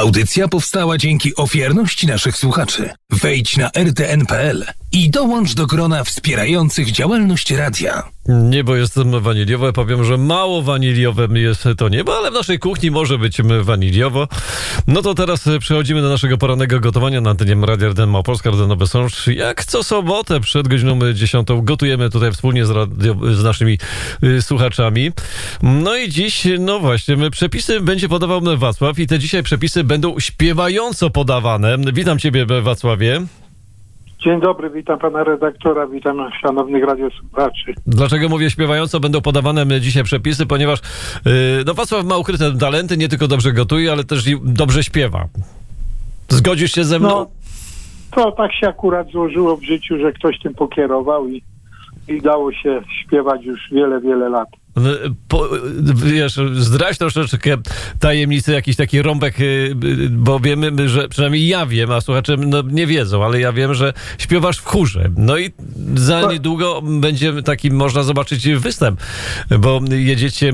Audycja powstała dzięki ofiarności naszych słuchaczy. Wejdź na rtn.pl i dołącz do grona wspierających działalność radia. Niebo jest waniliowe. Powiem, że mało waniliowe jest to niebo, ale w naszej kuchni może być waniliowo. No to teraz przechodzimy do naszego porannego gotowania na antenie Radia RTN Małopolska, Nowy Sącz. Jak co sobotę przed godziną 10 gotujemy tutaj wspólnie z naszymi słuchaczami. No i dziś, no właśnie, przepisy będzie podawał Wacław i te dzisiaj przepisy będą śpiewająco podawane. Witam Ciebie, Wacławie. Dzień dobry, witam pana redaktora, witam szanownych radiosłuchaczy. Dlaczego mówię śpiewająco będą podawane dzisiaj przepisy? Ponieważ Wacław ma ukryte talenty, nie tylko dobrze gotuje, ale też i dobrze śpiewa. Zgodzisz się ze mną? No, to tak się akurat złożyło w życiu, że ktoś tym pokierował i dało się śpiewać już wiele, wiele lat. Wiesz, zdradź troszeczkę tajemnicy, jakiś taki rąbek, bo wiemy, że przynajmniej ja wiem, a słuchacze nie wiedzą, ale ja wiem, że śpiewasz w chórze. No i za niedługo będzie taki, można zobaczyć występ, bo jedziecie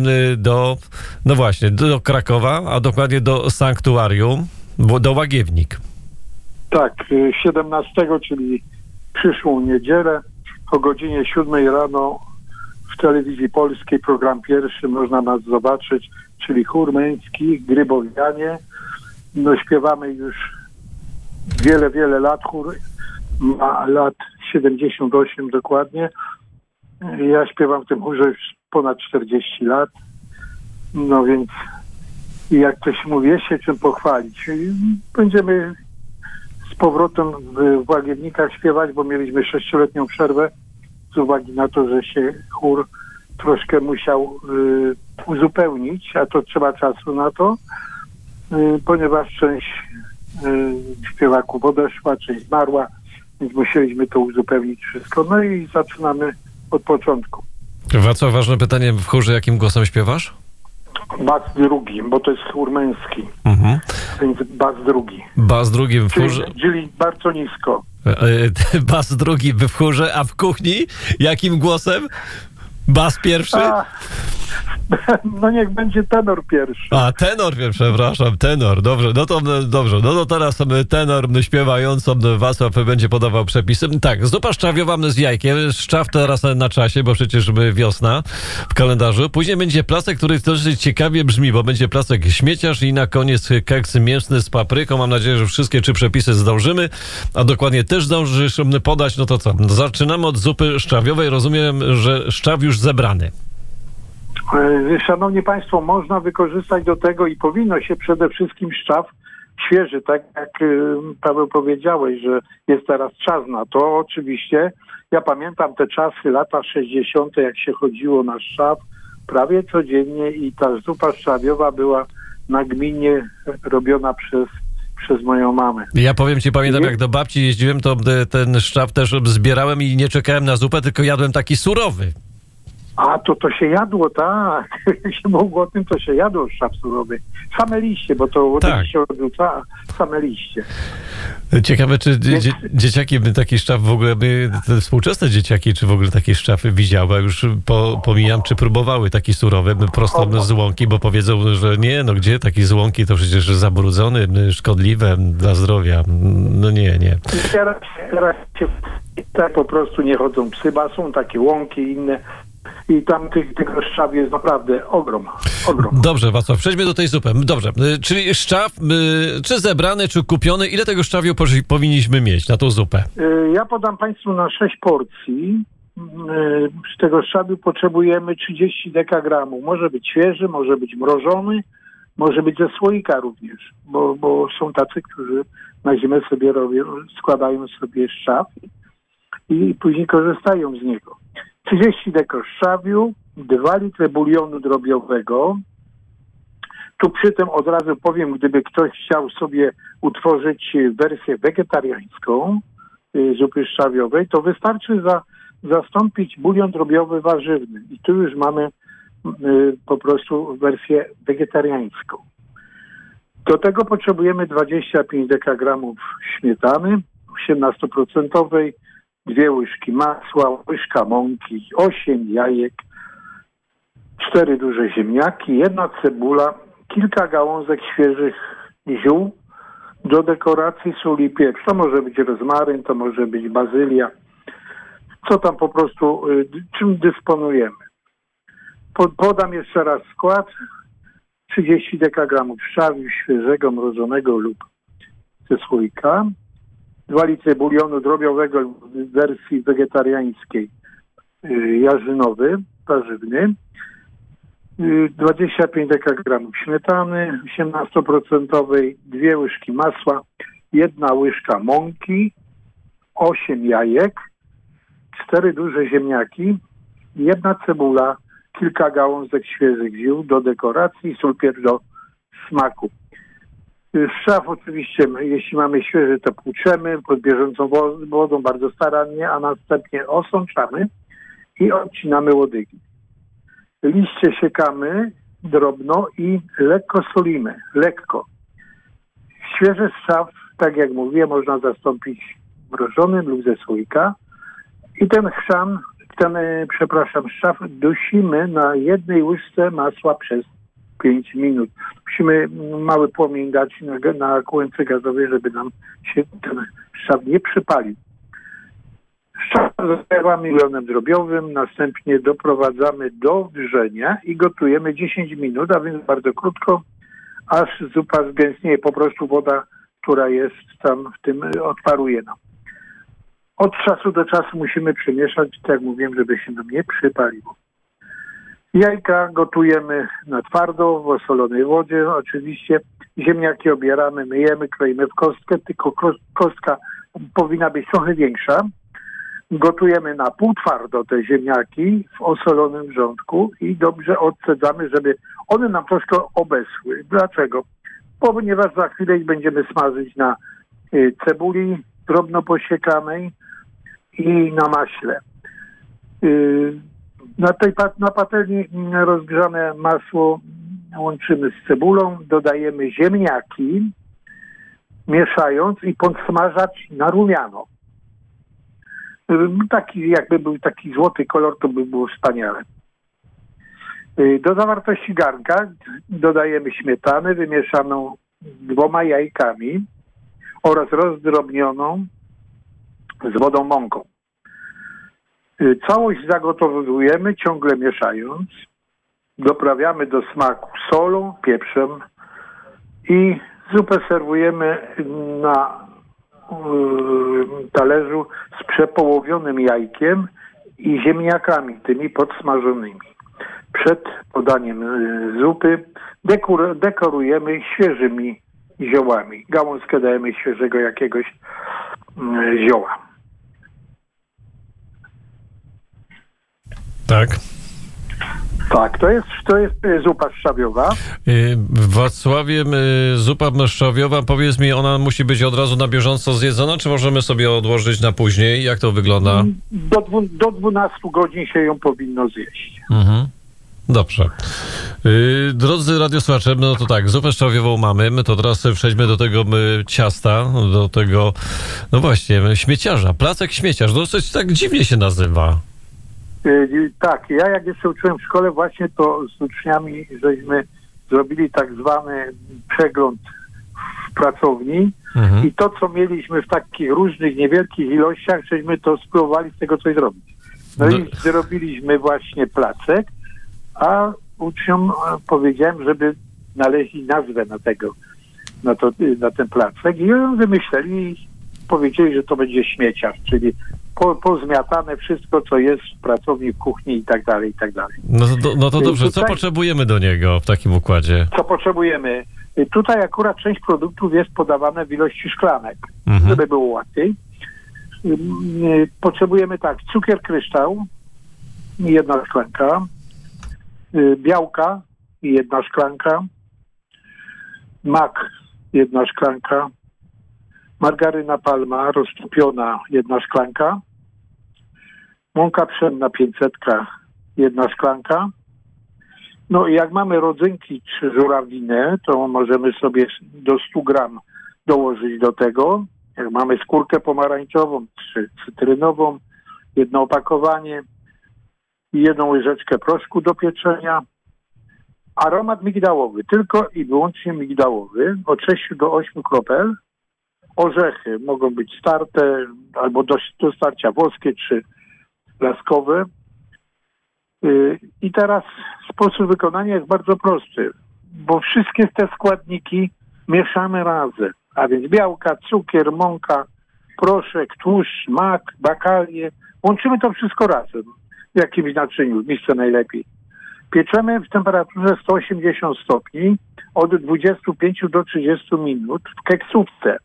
do Krakowa, a dokładnie do Sanktuarium, do Łagiewnik. Tak, 17, czyli przyszłą niedzielę o godzinie 7 rano w telewizji polskiej, program pierwszy, można nas zobaczyć, czyli chór męski, Grybowianie. No śpiewamy już wiele, wiele lat. Chór ma lat 78 dokładnie. Ja śpiewam w tym chórze już ponad 40 lat. No więc jak to się mówi, jest się czym pochwalić. Będziemy z powrotem w Łagiewnikach śpiewać, bo mieliśmy 6-letnią przerwę z uwagi na to, że się chór troszkę musiał uzupełnić, a to trzeba czasu na to, ponieważ część śpiewaków odeszła, część zmarła, więc musieliśmy to uzupełnić wszystko. No i zaczynamy od początku. Wacław, ważne pytanie, w chórze jakim głosem śpiewasz? Bas drugi, bo to jest chór męski, więc bas drugi. Bas drugi w chórze? Czyli bardzo nisko. Bas drugi w chórze, a w kuchni jakim głosem? Bas pierwszy? No niech będzie tenor pierwszy. A, tenor pierwszy, przepraszam, tenor. Dobrze, dobrze. No to teraz tenor śpiewający Wacław będzie podawał przepisy. Tak, zupa szczawiowa z jajkiem. Szczaw teraz na czasie, bo przecież wiosna w kalendarzu. Później będzie placek, który dosyć ciekawie brzmi, bo będzie placek śmieciarz i na koniec keks mięsny z papryką. Mam nadzieję, że wszystkie 3 przepisy zdążymy, a dokładnie też zdążysz podać. No to co? Zaczynamy od zupy szczawiowej. Rozumiem, że szczaw już zebrany. Szanowni Państwo, można wykorzystać do tego i powinno się przede wszystkim szczaw świeży, tak jak Paweł powiedziałeś, że jest teraz czas na to. Oczywiście ja pamiętam te czasy, lata 60., jak się chodziło na szczaw prawie codziennie i ta zupa szczawiowa była na gminie robiona przez moją mamę. Ja powiem Ci, pamiętam jak do babci jeździłem, to ten szczaw też zbierałem i nie czekałem na zupę, tylko jadłem taki surowy. A to się jadło, tak. Jak się mówiło o tym, to się jadło szczaw surowy. Same liście, bo to tak się odrzuca, a same liście. Ciekawe, czy dzieciaki by taki szczaw w ogóle, te współczesne dzieciaki, czy w ogóle takie szczafy widziały, już pomijam, czy próbowały taki surowy, prosto z łąki, bo powiedzą, że nie, no gdzie taki z łąki, to przecież zabrudzony, szkodliwe dla zdrowia. No nie. Teraz się tak po prostu nie chodzą psy, bo są takie łąki inne. I tam tego szczaw jest naprawdę ogrom. Dobrze, Wacław, przejdźmy do tej zupy. Dobrze, czyli szczaw, czy zebrany, czy kupiony, ile tego szczawiu powinniśmy mieć na tą zupę? Ja podam Państwu na 6 porcji. Z tego szczawiu potrzebujemy 30 dekagramów. Może być świeży, może być mrożony, może być ze słoika również, bo są tacy, którzy na zimę sobie składają sobie szczaw i później korzystają z niego. 30 deko szczawiu, 2 litry bulionu drobiowego. Tu przy tym od razu powiem, gdyby ktoś chciał sobie utworzyć wersję wegetariańską zupy szczawiowej, to wystarczy zastąpić bulion drobiowy warzywnym. I tu już mamy po prostu wersję wegetariańską. Do tego potrzebujemy 25 dekagramów śmietany 18%, 2 łyżki masła, łyżka mąki, 8 jajek, 4 duże ziemniaki, 1 cebula, kilka gałązek świeżych ziół, Do dekoracji sól i pieprz. To może być rozmaryn, to może być bazylia. Co tam po prostu, czym dysponujemy. Podam jeszcze raz skład. 30 dekagramów szczawiu świeżego, mrożonego lub ze słoika. 2 litry bulionu drobiowego w wersji wegetariańskiej, jarzynowy, warzywny. 25 dekagramów śmietany 18%, 2 łyżki masła, 1 łyżka mąki, 8 jajek, 4 duże ziemniaki, 1 cebula, kilka gałązek świeżych ziół do dekoracji, sól, pieprz do smaku. Szczaw oczywiście, jeśli mamy świeży, to płuczemy pod bieżącą wodą bardzo starannie, a następnie osączamy i odcinamy łodygi. Liście siekamy drobno i lekko solimy. Lekko. Świeży szczaw, tak jak mówiłem, można zastąpić mrożonym lub ze słoika. I ten szczaw dusimy na 1 łyżce masła przez 5 minut. Musimy mały płomień dać na kłębce gazowej, żeby nam się ten szczaw nie przypalił. Szczaw zalewamy milonem drobiowym, następnie doprowadzamy do wrzenia i gotujemy 10 minut, a więc bardzo krótko, aż zupa zgęstnieje. Po prostu woda, która jest tam w tym, odparuje nam. Od czasu do czasu musimy przemieszać, tak jak mówiłem, żeby się nam nie przypaliło. Jajka gotujemy na twardo, w osolonej wodzie oczywiście. Ziemniaki obieramy, myjemy, kroimy w kostkę, tylko kostka powinna być trochę większa. Gotujemy na półtwardo te ziemniaki w osolonym wrzątku i dobrze odcedzamy, żeby one nam troszkę obeschły. Dlaczego? Ponieważ za chwilę ich będziemy smażyć na cebuli drobno posiekanej i na maśle. Na patelni rozgrzane masło łączymy z cebulą, dodajemy ziemniaki, mieszając i podsmażać na rumiano. Taki, jakby był taki złoty kolor, to by było wspaniale. Do zawartości garnka dodajemy śmietanę wymieszaną 2 jajkami oraz rozdrobnioną z wodą, mąką. Całość zagotowujemy, ciągle mieszając. Doprawiamy do smaku solą, pieprzem i zupę serwujemy na talerzu z przepołowionym jajkiem i ziemniakami, tymi podsmażonymi. Przed podaniem zupy dekorujemy świeżymi ziołami. Gałązkę dajemy świeżego jakiegoś zioła. Tak. Tak, to jest zupa szczawiowa. W Wacławie zupa szczawiowa, powiedz mi, ona musi być od razu na bieżąco zjedzona, czy możemy sobie odłożyć na później? Jak to wygląda? Do 12 godzin się ją powinno zjeść. Mhm. Dobrze. Drodzy radiosłuchacze, no to tak, zupę szczawiową mamy, my to teraz przejdźmy do tego ciasta, do tego, no właśnie, śmieciarza, placek śmieciarz, dosyć tak dziwnie się nazywa. Tak, ja jak jeszcze uczyłem w szkole, właśnie to z uczniami żeśmy zrobili tak zwany przegląd w pracowni i to, co mieliśmy w takich różnych niewielkich ilościach, żeśmy to spróbowali z tego coś zrobić. No i zrobiliśmy właśnie placek, a uczniom powiedziałem, żeby znaleźli nazwę na ten placek i ją wymyśleli i powiedzieli, że to będzie śmieciarz, czyli pozmiatane wszystko, co jest w pracowni, w kuchni i tak dalej, i tak dalej. No to dobrze, co potrzebujemy do niego w takim układzie? Co potrzebujemy? Tutaj akurat część produktów jest podawane w ilości szklanek, żeby było łatwiej. Potrzebujemy tak, cukier kryształ, 1 szklanka, białka, 1 szklanka, mak, 1 szklanka, margaryna Palma roztopiona, 1 szklanka, mąka pszenna 500, 1 szklanka. No i jak mamy rodzynki czy żurawinę, to możemy sobie do 100 gram dołożyć do tego. Jak mamy skórkę pomarańczową czy cytrynową, 1 opakowanie, 1 łyżeczkę proszku do pieczenia. Aromat migdałowy, tylko i wyłącznie migdałowy, od 6 do 8 kropel Orzechy mogą być starte albo do starcia włoskie czy laskowe. I teraz sposób wykonania jest bardzo prosty, bo wszystkie te składniki mieszamy razem, a więc białka, cukier, mąka, proszek, tłuszcz, mak, bakalie. Łączymy to wszystko razem w jakimś naczyniu, w misce najlepiej. Pieczemy w temperaturze 180 stopni od 25 do 30 minut w keksówce.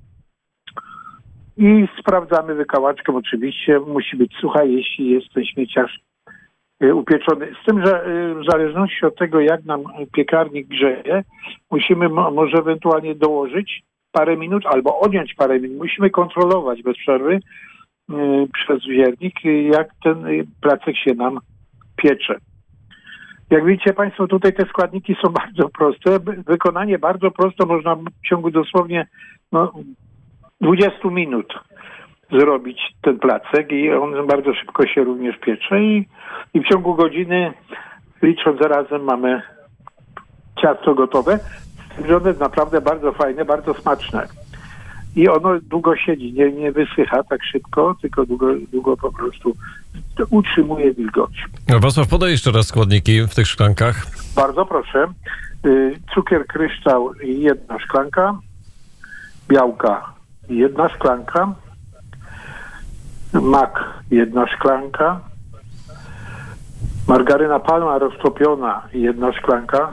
I sprawdzamy wykałaczką oczywiście. Musi być sucha, jeśli jest ten śmieciarz upieczony. Z tym, że w zależności od tego, jak nam piekarnik grzeje, musimy może ewentualnie dołożyć parę minut albo odjąć parę minut. Musimy kontrolować bez przerwy przez wziernik, jak ten placek się nam piecze. Jak widzicie Państwo, tutaj te składniki są bardzo proste. Wykonanie bardzo proste, można w ciągu dosłownie 20 minut zrobić ten placek i on bardzo szybko się również piecze i w ciągu godziny, licząc razem, mamy ciasto gotowe. Ono jest naprawdę bardzo fajne, bardzo smaczne. I ono długo siedzi, nie wysycha tak szybko, tylko długo po prostu utrzymuje wilgoć. Wacław, podaj jeszcze raz składniki w tych szklankach. Bardzo proszę. Cukier kryształ 1 szklanka, białka 1 szklanka, mak 1 szklanka, margaryna palma roztopiona 1 szklanka,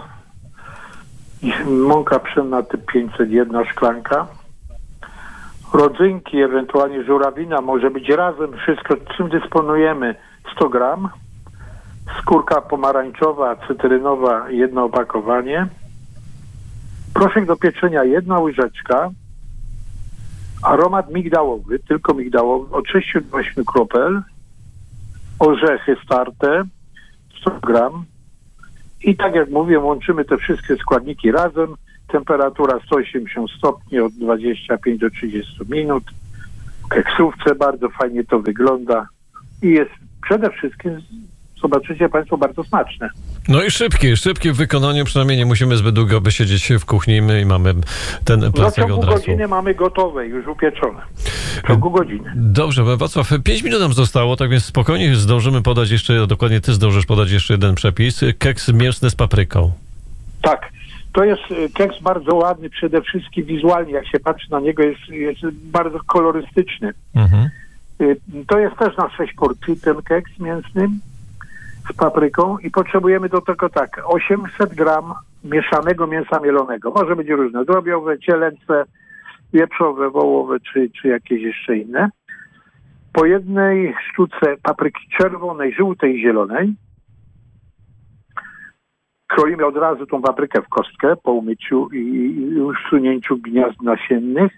mąka pszenna typ 500 1 szklanka, rodzynki, ewentualnie żurawina, może być razem, wszystko czym dysponujemy 100 gram, skórka pomarańczowa, cytrynowa 1 opakowanie, proszek do pieczenia 1 łyżeczka, aromat migdałowy, tylko migdałowy, od 6 do 8 kropel, orzechy starte 100 gram i tak jak mówię, łączymy te wszystkie składniki razem, temperatura 180 stopni od 25 do 30 minut, w keksówce bardzo fajnie to wygląda i jest przede wszystkim, zobaczycie Państwo, bardzo smaczne. No i szybkie w wykonaniu, przynajmniej nie musimy zbyt długo siedzieć w kuchni i mamy ten placek od razu. W ciągu godziny mamy gotowe, już upieczone. W ciągu godziny. Dobrze, Wacław, 5 minut nam zostało, tak więc spokojnie zdążymy podać jeszcze, dokładnie ty zdążysz podać jeszcze jeden przepis. Keks mięsny z papryką. Tak. To jest keks bardzo ładny, przede wszystkim wizualnie, jak się patrzy na niego, jest bardzo kolorystyczny. Mhm. To jest też na 6 porcji ten keks mięsny z papryką i potrzebujemy do tego tak 800 gram mieszanego mięsa mielonego. Może być różne, drobiowe, cielęce, wieprzowe, wołowe czy jakieś jeszcze inne. Po 1 sztuce papryki czerwonej, żółtej i zielonej. Kroimy od razu tą paprykę w kostkę po umyciu i usunięciu gniazd nasiennych.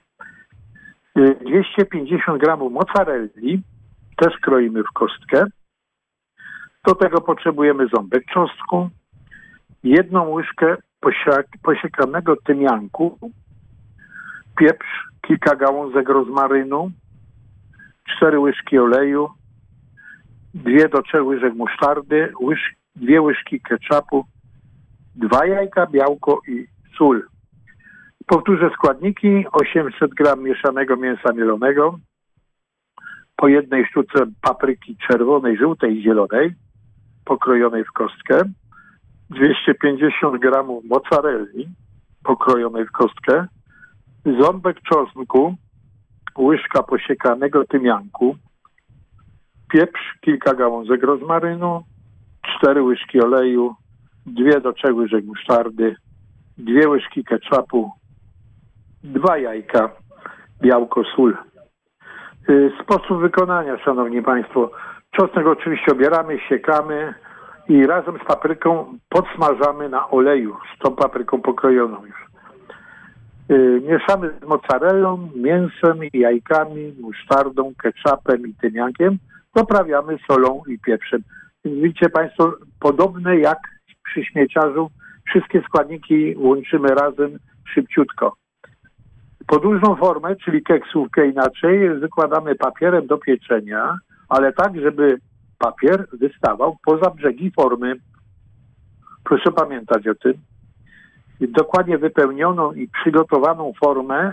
250 gramów mozzarelli też kroimy w kostkę. Do tego potrzebujemy ząbek czosnku, 1 łyżkę posiekanego tymianku, pieprz, kilka gałązek rozmarynu, 4 łyżki oleju, 2 do 3 łyżek musztardy, 2 łyżki ketchupu, 2 jajka, białko i sól. Powtórzę składniki: 800 gram mieszanego mięsa mielonego, po 1 sztuce papryki czerwonej, żółtej i zielonej, pokrojonej w kostkę, 250 gramów mozzarelli, pokrojonej w kostkę, ząbek czosnku, łyżka posiekanego tymianku, pieprz, kilka gałązek rozmarynu, 4 łyżki oleju, 2 do 3 łyżek musztardy, 2 łyżki ketchupu, 2 jajka, białko, sól. Sposób wykonania, szanowni Państwo. Czosnek oczywiście obieramy, siekamy i razem z papryką podsmażamy na oleju z tą papryką pokrojoną już. Mieszamy z mozzarellą, mięsem, jajkami, musztardą, ketchupem i tymiankiem. Doprawiamy solą i pieprzem. Widzicie Państwo, podobne jak przy śmieciarzu, wszystkie składniki łączymy razem szybciutko. Podłużną formę, czyli keksówkę inaczej, wykładamy papierem do pieczenia, ale tak, żeby papier wystawał poza brzegi formy. Proszę pamiętać o tym. Dokładnie wypełnioną i przygotowaną formę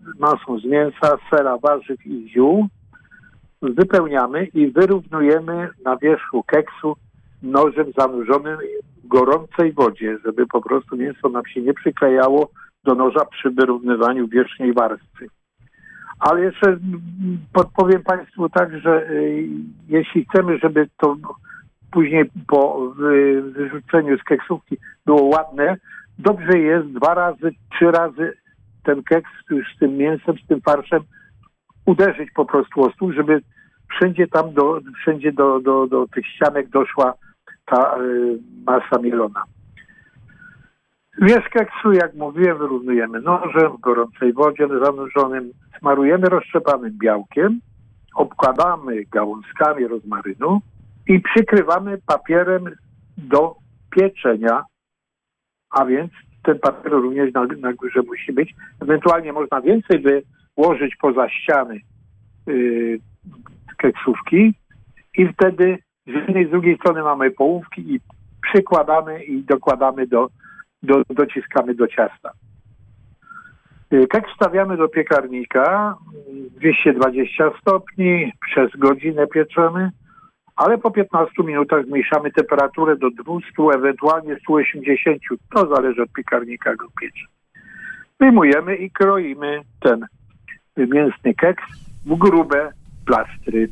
masą z mięsa, sera, warzyw i ziół, wypełniamy i wyrównujemy na wierzchu keksu nożem zanurzonym w gorącej wodzie, żeby po prostu mięso nam się nie przyklejało do noża przy wyrównywaniu wierzchniej warstwy. Ale jeszcze podpowiem Państwu tak, że jeśli chcemy, żeby to później po wyrzuceniu z keksówki było ładne, dobrze jest 2 razy, 3 razy ten keks już z tym mięsem, z tym farszem uderzyć po prostu o stół, żeby wszędzie tam do tych ścianek doszła ta masa mielona. Wierzch keksu, jak mówiłem, wyrównujemy nożem w gorącej wodzie zanurzonym, smarujemy rozszczepanym białkiem, obkładamy gałązkami rozmarynu i przykrywamy papierem do pieczenia, a więc ten papier również na górze musi być. Ewentualnie można więcej wyłożyć poza ściany keksówki i wtedy z jednej i z drugiej strony mamy połówki i przykładamy i dokładamy dociskamy do ciasta. Keks wstawiamy do piekarnika, 220 stopni, przez godzinę pieczemy, ale po 15 minutach zmniejszamy temperaturę do 200, ewentualnie 180. To zależy od piekarnika, jak go piecze. Wyjmujemy i kroimy ten mięsny keks w grube plastry.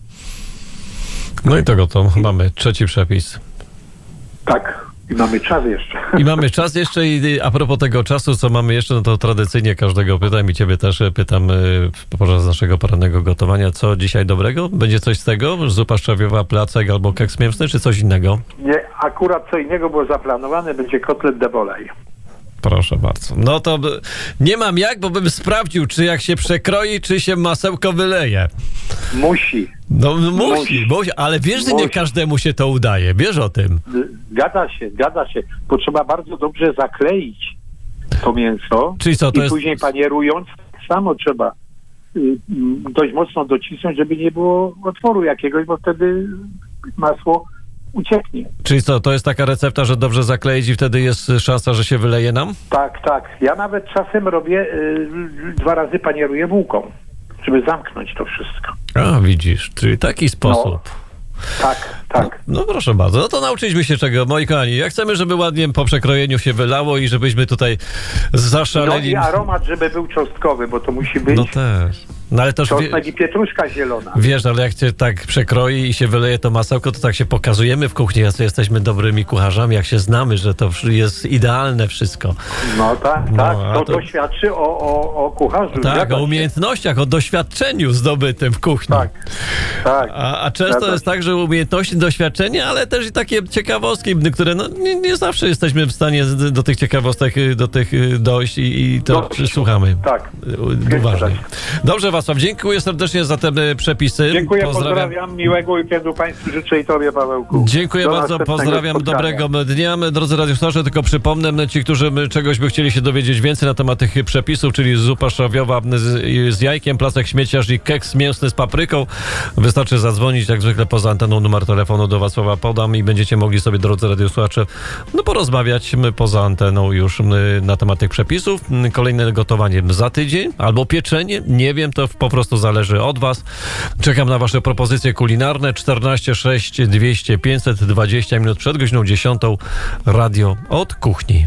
No i to gotowe. Mamy trzeci przepis. Tak. I mamy czas jeszcze. I mamy czas jeszcze i a propos tego czasu, co mamy jeszcze, no to tradycyjnie każdego pytam i ciebie też pytam podczas naszego porannego gotowania, co dzisiaj dobrego? Będzie coś z tego? Zupa szczawiowa, placek albo keks mięsny, czy coś innego? Nie, akurat co innego było zaplanowane, będzie kotlet de volej. Proszę bardzo. No to nie mam jak, bo bym sprawdził, czy jak się przekroi, czy się masełko wyleje. Musi. No musi, ale wiesz, że nie każdemu się to udaje. Wiesz o tym. Zgadza się. Bo trzeba bardzo dobrze zakleić to mięso. Czyli co, to i później panierując, tak samo trzeba dość mocno docisnąć, żeby nie było otworu jakiegoś, bo wtedy masło ucieknie. Czyli co, to jest taka recepta, że dobrze zakleić i wtedy jest szansa, że się wyleje nam? Tak. Ja nawet czasem robię 2 razy panieruję bułką, żeby zamknąć to wszystko. A, widzisz, czyli taki sposób. Tak. No proszę bardzo, no to nauczyliśmy się czego, moi kochani. Jak chcemy, żeby ładnie po przekrojeniu się wylało i żebyśmy tutaj zaszaleli... No i aromat, żeby był cząstkowy, bo to musi być... No też. No ale też czosnek i pietruszka zielona. Wiesz, ale jak cię tak przekroi i się wyleje to masełko, to tak się pokazujemy w kuchni, jacy jesteśmy dobrymi kucharzami, jak się znamy, że to jest idealne wszystko. No tak. To świadczy o kucharzu. Tak, o umiejętnościach, o doświadczeniu zdobytym w kuchni. Tak. A często jest tak, że umiejętności, doświadczenie, ale też i takie ciekawostki, które nie zawsze jesteśmy w stanie do tych ciekawostek dojść i to słuchamy. Tak. Uważnie. Dobrze, Wacław, dziękuję serdecznie za te przepisy. Dziękuję, pozdrawiam. Miłego weekendu Państwu życzę i Tobie, Pawełku. Dziękuję bardzo, pozdrawiam, dobrego dnia. Drodzy radiosłuchacze, tylko przypomnę, ci, którzy czegoś by chcieli się dowiedzieć więcej na temat tych przepisów, czyli zupa szczawiowa z jajkiem, placek śmieciarz i keks mięsny z papryką. Wystarczy zadzwonić, jak zwykle poza anteną numer telefonu do Wacława podam i będziecie mogli sobie, drodzy radiosłuchacze, porozmawiać poza anteną już na temat tych przepisów. Kolejne gotowanie za tydzień, albo pieczenie, nie wiem, to po prostu zależy od Was. Czekam na Wasze propozycje kulinarne. 14 6 200 520 minut przed godziną 10. Radio od kuchni.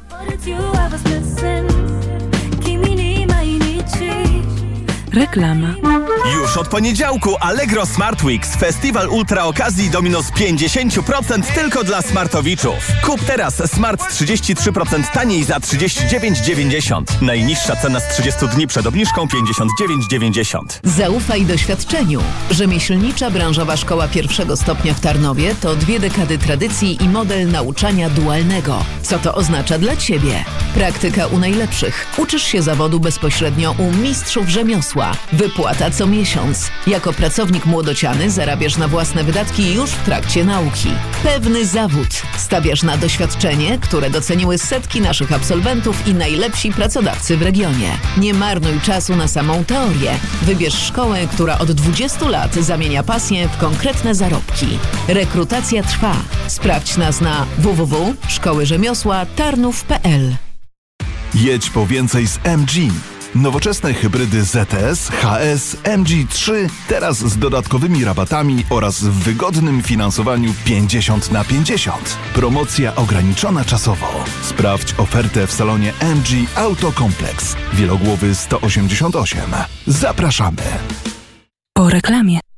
Reklama. Już od poniedziałku Allegro Smart Weeks. Festiwal ultra okazji do minus 50% tylko dla smartowiczów. Kup teraz Smart 33% taniej za 39,90. Najniższa cena z 30 dni przed obniżką 59,90. Zaufaj doświadczeniu. Rzemieślnicza branżowa szkoła pierwszego stopnia w Tarnowie to 2 dekady tradycji i model nauczania dualnego. Co to oznacza dla Ciebie? Praktyka u najlepszych. Uczysz się zawodu bezpośrednio u mistrzów rzemiosła. Wypłata co miesiąc. Jako pracownik młodociany zarabiasz na własne wydatki już w trakcie nauki. Pewny zawód. Stawiasz na doświadczenie, które doceniły setki naszych absolwentów i najlepsi pracodawcy w regionie. Nie marnuj czasu na samą teorię. Wybierz szkołę, która od 20 lat zamienia pasję w konkretne zarobki. Rekrutacja trwa. Sprawdź nas na www.szkołyrzemiosła tarnów.pl. Jedź po więcej z MG. Nowoczesne hybrydy ZS, HS, MG3 teraz z dodatkowymi rabatami oraz w wygodnym finansowaniu 50/50. Promocja ograniczona czasowo. Sprawdź ofertę w salonie MG Auto Complex. Wielogłowy 188. Zapraszamy. Po reklamie.